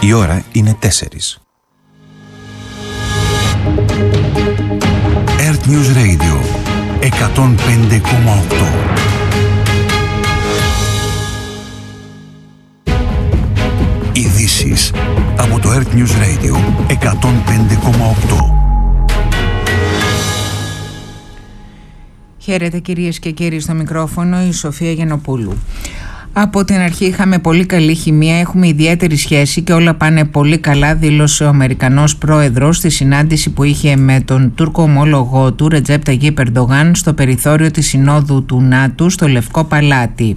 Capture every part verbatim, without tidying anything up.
Η ώρα είναι τέσσερις. Earth News Radio εκατόν πέντε κόμμα οκτώ. Ειδήσεις από το Earth News Radio εκατόν πέντε κόμμα οκτώ. Χαίρετε κυρίες και κύριοι, στο μικρόφωνο η Σοφία Γιαννοπούλου. Από την αρχή είχαμε πολύ καλή χημεία, έχουμε ιδιαίτερη σχέση και όλα πάνε πολύ καλά, δήλωσε ο Αμερικανός πρόεδρος στη συνάντηση που είχε με τον Τούρκο ομόλογό του Ρετζέπ Ταγιίπ Ερντογάν στο περιθώριο της Συνόδου του ΝΑΤΟ στο Λευκό Παλάτι,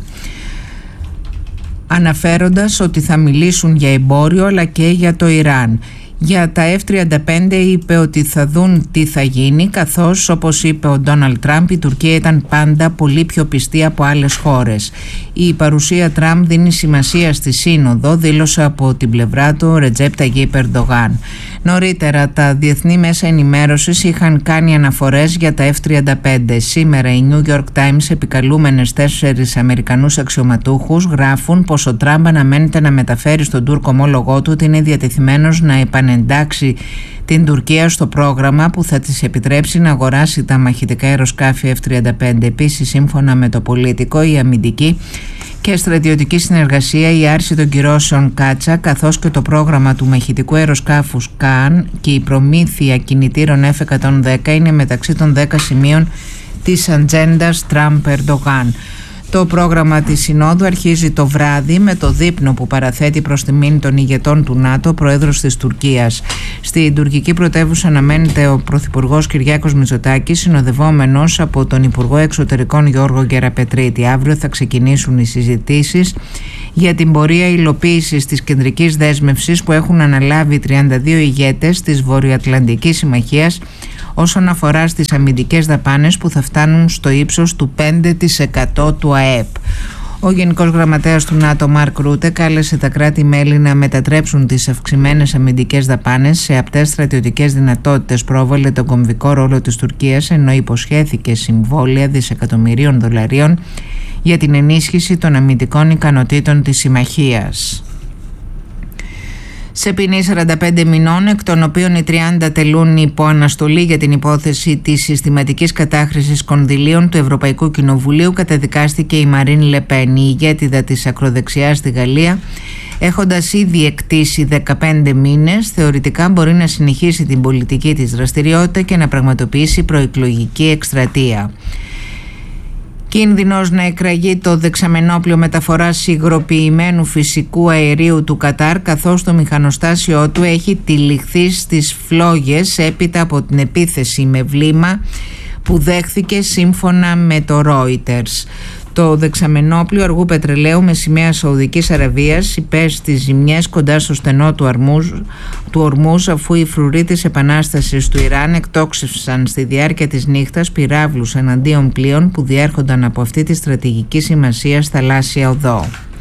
αναφέροντας ότι θα μιλήσουν για εμπόριο αλλά και για το Ιράν. Για τα εφ τριάντα πέντε είπε ότι θα δουν τι θα γίνει, καθώς όπως είπε ο Ντόναλντ Τραμπ, η Τουρκία ήταν πάντα πολύ πιο πιστή από άλλες χώρες. Η παρουσία Τραμπ δίνει σημασία στη Σύνοδο, δήλωσε από την πλευρά του ο Ρετζέπ Ταγιίπ Ερντογάν. Νωρίτερα τα διεθνή μέσα ενημέρωσης είχαν κάνει αναφορές για τα εφ τριάντα πέντε. Σήμερα οι New York Times, επικαλούμενες τέσσερις Αμερικανούς αξιωματούχους, γράφουν πως ο Τραμπ αναμένεται να μεταφέρει στον Τούρκο ομόλογό του ότι είναι διατεθειμένος να επανεντάξει την Τουρκία στο πρόγραμμα που θα της επιτρέψει να αγοράσει τα μαχητικά αεροσκάφη εφ τριάντα πέντε. Επίσης, σύμφωνα με το Πολίτικο, η αμυντική και στρατιωτική συνεργασία, η άρση των κυρώσεων Κάτσα, καθώς και το πρόγραμμα του μαχητικού αεροσκάφους Καν και η προμήθεια κινητήρων εφ εκατόν δέκα είναι μεταξύ των δέκα σημείων της ατζέντας Τραμπ-Ερντογάν. Το πρόγραμμα της Συνόδου αρχίζει το βράδυ με το δείπνο που παραθέτει προς τιμήν των ηγετών του ΝΑΤΟ, πρόεδρος της Τουρκίας. Στην τουρκική πρωτεύουσα αναμένεται ο πρωθυπουργός Κυριάκος Μητσοτάκης, συνοδευόμενος από τον Υπουργό Εξωτερικών Γιώργο Γκεραπετρίτη. Αύριο θα ξεκινήσουν οι συζητήσεις για την πορεία υλοποίησης της κεντρικής δέσμευσης που έχουν αναλάβει τριάντα δύο ηγέτες της Βορειοατλαντικής Συμμαχίας όσον αφορά στις αμυντικές δαπάνες που θα φτάνουν στο ύψος του πέντε τοις εκατό του ΑΕΠ. Ο Γενικός Γραμματέας του ΝΑΤΟ Μαρκ Ρούτε κάλεσε τα κράτη-μέλη να μετατρέψουν τις αυξημένες αμυντικές δαπάνες σε απτές στρατιωτικές δυνατότητες. Πρόβαλε τον κομβικό ρόλο της Τουρκίας, ενώ υποσχέθηκε συμβόλαια δισεκατομμυρίων δολαρίων για την ενίσχυση των αμυντικών ικανοτήτων της συμμαχίας. Σε ποινή σαράντα πέντε μηνών, εκ των οποίων οι τριάντα τελούν υπό αναστολή για την υπόθεση της συστηματικής κατάχρησης κονδυλίων του Ευρωπαϊκού Κοινοβουλίου, καταδικάστηκε η Μαρίν Λε Πεν, η ηγέτιδα της ακροδεξιάς στη Γαλλία. Έχοντας ήδη εκτίσει δεκαπέντε μήνες, θεωρητικά μπορεί να συνεχίσει την πολιτική της δραστηριότητα και να πραγματοποιήσει προεκλογική εκστρατεία. Κίνδυνος να εκραγεί το δεξαμενόπλιο μεταφοράς υγροποιημένου φυσικού αερίου του Κατάρ, καθώς το μηχανοστάσιό του έχει τυλιχθεί στις φλόγες έπειτα από την επίθεση με βλήμα που δέχθηκε, σύμφωνα με το Reuters. Το δεξαμενόπλιο αργού πετρελαίου με σημαία Σαουδικής Αραβίας υπέστη ζημιές κοντά στο στενό του, Αρμούζ, του Ορμούζ, αφού οι φρουροί της Επανάστασης του Ιράν εκτόξευσαν στη διάρκεια της νύχτας πυράβλους εναντίον πλοίων που διέρχονταν από αυτή τη στρατηγική σημασία θαλάσσια οδό.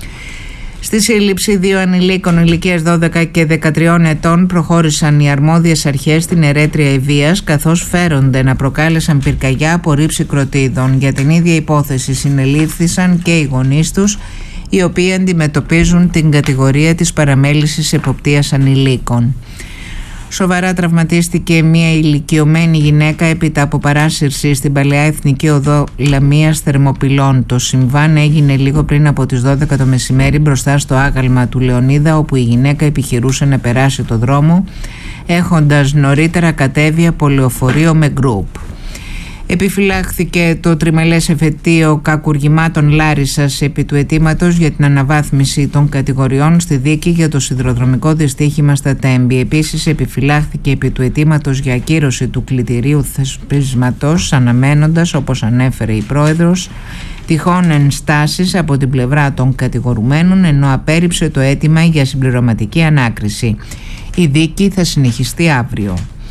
Στη σύλληψη δύο ανηλίκων ηλικίας δώδεκα και δεκατρία ετών προχώρησαν οι αρμόδιες αρχές στην Ερέτρια Ευβοίας, καθώς φέρονται να προκάλεσαν πυρκαγιά από ρήψη κροτίδων. Για την ίδια υπόθεση συνελήφθησαν και οι γονείς τους, οι οποίοι αντιμετωπίζουν την κατηγορία της παραμέλησης εποπτείας ανηλίκων. Σοβαρά τραυματίστηκε μια ηλικιωμένη γυναίκα έπειτα από παράσυρση στην παλαιά Εθνική Οδό Λαμίας Θερμοπυλών. Το συμβάν έγινε λίγο πριν από τις δώδεκα το μεσημέρι μπροστά στο άγαλμα του Λεωνίδα, όπου η γυναίκα επιχειρούσε να περάσει το δρόμο, έχοντας νωρίτερα κατέβει από λεωφορείο με γκρουπ. Επιφυλάχθηκε το τριμελές εφετείο κακουργημάτων Λάρισσας επί του αιτήματος για την αναβάθμιση των κατηγοριών στη δίκη για το σιδηροδρομικό δυστύχημα στα Τέμπη. Επίσης επιφυλάχθηκε επί του αιτήματος για ακύρωση του κλητηρίου θεσπίσματος, αναμένοντας, όπως ανέφερε η πρόεδρος, τυχόν ενστάσεις από την πλευρά των κατηγορουμένων, ενώ απέρριψε το αίτημα για συμπληρωματική ανάκριση. Η δίκη θα συνεχιστεί αύριο.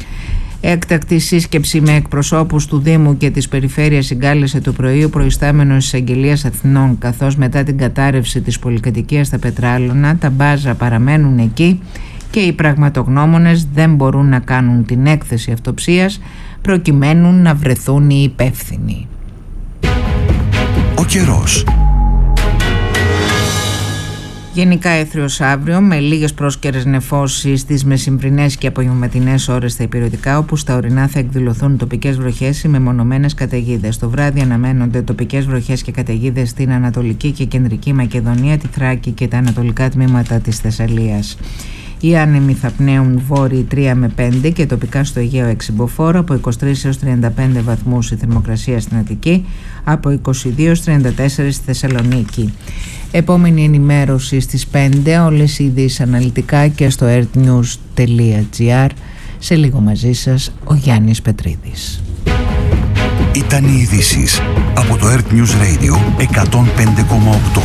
Έκτακτη σύσκεψη με εκπροσώπους του Δήμου και της Περιφέρειας συγκάλεσε το πρωί ο προϊστάμενος εισαγγελίας Αθηνών, καθώς μετά την κατάρρευση της πολυκατοικίας στα Πετράλωνα τα μπάζα παραμένουν εκεί και οι πραγματογνώμονες δεν μπορούν να κάνουν την έκθεση αυτοψίας προκειμένου να βρεθούν οι υπεύθυνοι. Ο καιρός. Γενικά έθριος αύριο, με λίγες πρόσκαιρες νεφώσεις στις μεσημβρινές και απογευματινές ώρες στα ηπειρωτικά, όπου στα ορεινά θα εκδηλωθούν τοπικές βροχές ή μεμονωμένες καταιγίδες. Το βράδυ αναμένονται τοπικές βροχές και καταιγίδες στην Ανατολική και Κεντρική Μακεδονία, τη Θράκη και τα ανατολικά τμήματα της Θεσσαλίας. Οι άνεμοι θα πνέουν βόρειοι τρία με πέντε και τοπικά στο Αιγαίο έξι μποφόρ, από είκοσι τρεις έως τριάντα πέντε βαθμούς η θερμοκρασία στην Αττική, από είκοσι δύο έως τριάντα τέσσερα στη Θεσσαλονίκη. Επόμενη ενημέρωση στις πέντε, όλες οι ειδήσεις αναλυτικά και στο earthnews τελεία gr. Σε λίγο μαζί σας ο Γιάννης Πετρίδης. Ήταν οι ειδήσεις από το Earth News Radio εκατόν πέντε κόμμα οκτώ.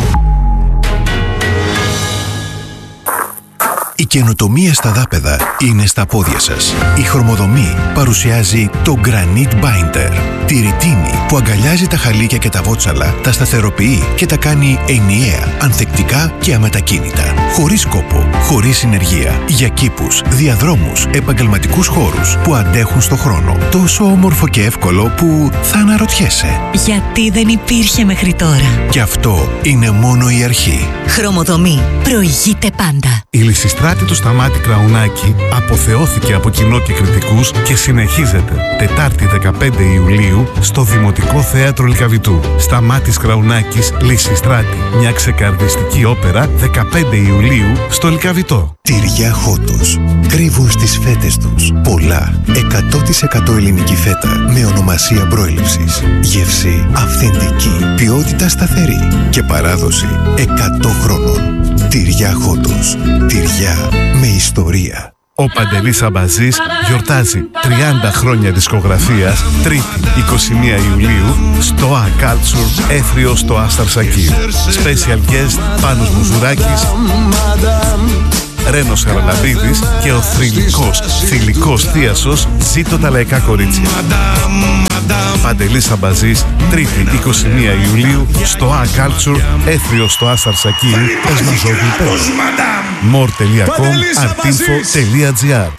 Η καινοτομία στα δάπεδα είναι στα πόδια σας. Η Χρωμοδομή παρουσιάζει το Granite Binder. Τη ρητίνη που αγκαλιάζει τα χαλίκια και τα βότσαλα, τα σταθεροποιεί και τα κάνει ενιαία, ανθεκτικά και αμετακίνητα. Χωρίς κόπο, χωρίς συνεργεία. Για κήπους, διαδρόμους, επαγγελματικούς χώρους που αντέχουν στο χρόνο. Τόσο όμορφο και εύκολο που θα αναρωτιέσαι. Γιατί δεν υπήρχε μέχρι τώρα. Και αυτό είναι μόνο η αρχή. Χρωμοδομή. Προηγείται πάντα. Η Λυσιστράτη του Σταμάτη Κραουνάκη αποθεώθηκε από κοινό και κριτικούς και συνεχίζεται Τετάρτη δεκαπέντε Ιουλίου στο Δημοτικό Θέατρο Λυκαβητού. Σταμάτης Κραουνάκης, Λυσιστράτη. Μια ξεκαρδιστική όπερα δεκαπέντε Ιουλίου στο Λυκαβητό. Τυριά Χότος. Κρύβουν στις φέτες τους πολλά. εκατό τοις εκατό ελληνική φέτα με ονομασία προέλευσης. Γεύση αυθεντική. Ποιότητα σταθερή. Και παράδοση εκατό χρόνων. Τυριά Χότος. Τυριά με ιστορία. Ο Παντελής Αμπαζής γιορτάζει τριάντα χρόνια δισκογραφίας, Τρίτη είκοσι μία Ιουλίου στο A Culture, Έθριο στο Άσταρ Σακύρ. Special guest Πάνος Μουζουράκης, Ρένος Χαραλαμπίδης και ο θρυλικός, θηλυκός θίασος Ζήτω τα λαϊκά κορίτσια. Παντελής Αμπαζής, Τρίτη είκοσι μία Ιουλίου στο A Culture, Έθριο στο Άσταρ Σακύρ, Πεσμαζόγλου. more τελεία com, artinfo τελεία gr.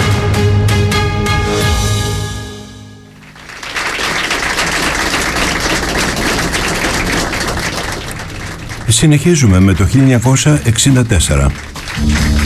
Συνεχίζουμε με το χίλια εννιακόσια εξήντα τέσσερα.